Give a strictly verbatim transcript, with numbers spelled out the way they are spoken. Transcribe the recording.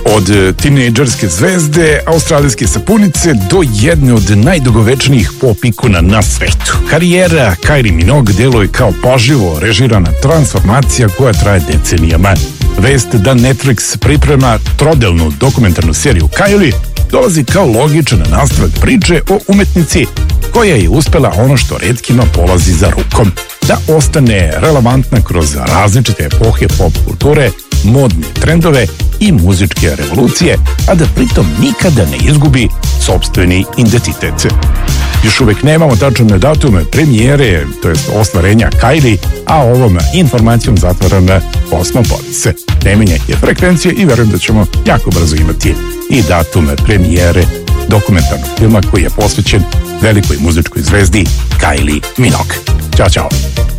Od tinejdžerske zvezde, australijske sapunice do jedne od najdugovečnijih pop ikona na svetu. Karijera Kylie Minogue deluje kao pažljivo režirana transformacija koja traje decenijama. Vest da Netflix priprema trodelnu dokumentarnu seriju Kylie dolazi kao logičan nastavak priče o umetnici koja je uspela ono što retkima polazi za rukom, da ostane relevantna kroz različite epohe pop kulture, modne trendove i muzičke revolucije, a da pritom nikada ne izgubi sopstveni identitet. Još uvek nemamo tačne datume premijere, to jest ostvarenja Kylie, a ovom informacijom zatvaram Kosmopolis. Ne menjajte frekvencije i verujem da ćemo jako brzo imati i datume premijere dokumentarnog filma koji je posvećen velikoj muzičkoj zvezdi Kylie Minogue. Ćao, čao!